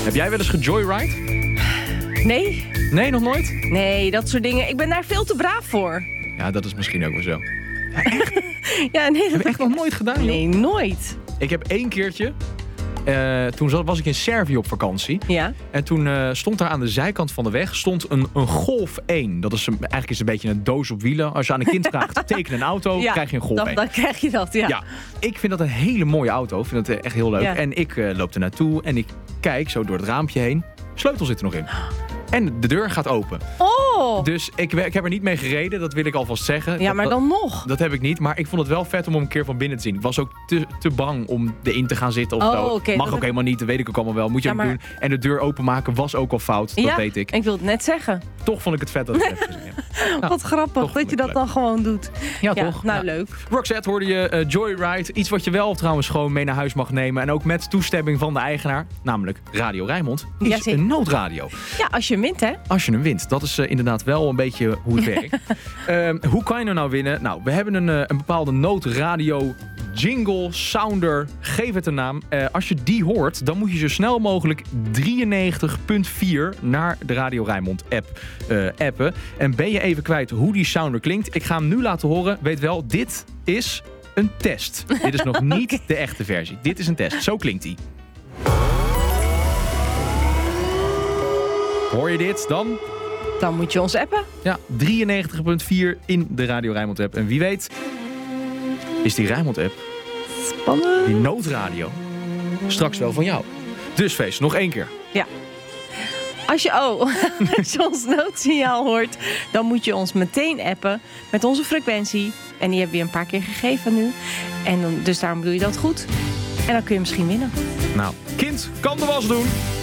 Heb jij wel eens gejoyride? Nee? Nee, nog nooit? Nee, dat soort dingen. Ik ben daar veel te braaf voor. Ja, dat is misschien ook wel zo. Ja, nee, Heb je echt nog nooit gedaan, joh? Nee, nooit. Ik heb 1 keertje... toen was ik in Servië op vakantie. Ja? En toen stond daar aan de zijkant van de weg een Golf 1. Dat is eigenlijk is een beetje een doos op wielen. Als je aan een kind vraagt, teken een auto, Ja, krijg je een Golf 1. Dan krijg je dat, ja. Ja, ik vind dat een hele mooie auto. Ik vind het echt heel leuk. Ja. En ik loop er naartoe en ik kijk zo door het raampje heen. Sleutel zit er nog in. En de deur gaat open. Oh! Dus ik heb er niet mee gereden, dat wil ik alvast zeggen. Ja, maar dan nog. Dat heb ik niet, maar ik vond het wel vet om hem een keer van binnen te zien. Ik was ook te bang om erin te gaan zitten of Oh, zo. oké, Mag dat ook helemaal niet, dat weet ik ook allemaal wel. Moet je Ja, hem doen. En de deur openmaken was ook al fout, dat weet ik. Ik wil het net zeggen. Toch vond ik het vet dat ik het heb gezien. Nou, Wat grappig toch dat je vond ik dat het dan gewoon doet. Ja, toch? Nou, Ja. leuk. Roxette hoorde je Joyride. Iets wat je wel trouwens gewoon mee naar huis mag nemen. En ook met toestemming van de eigenaar. Namelijk Radio Rijnmond. Is Jazeker. een noodradio. Ja, als je wint, hè? Als je hem wint. Dat is inderdaad wel een beetje hoe het werkt. Hoe kan je nou winnen? Nou, we hebben een bepaalde noodradio jingle, sounder, geef het een naam. Als je die hoort, dan moet je zo snel mogelijk 93.4 naar de Radio Rijnmond app appen. En ben je even kwijt hoe die sounder klinkt? Ik ga hem nu laten horen. Weet wel, dit is een test. Dit is nog niet de echte versie. Dit is een test. Zo klinkt hij. Hoor je dit dan? Dan moet je ons appen. Ja, 93.4 in de Radio Rijnmond app. En wie weet is die Rijnmond app, Spannend. die noodradio, straks wel van jou. Dus Feest, nog 1 keer. Ja. Als je ons noodsignaal hoort, dan moet je ons meteen appen met onze frequentie. En die hebben we je een paar keer gegeven nu. En dan, dus daarom doe je dat goed. En dan kun je misschien winnen. Nou, kind kan de was doen.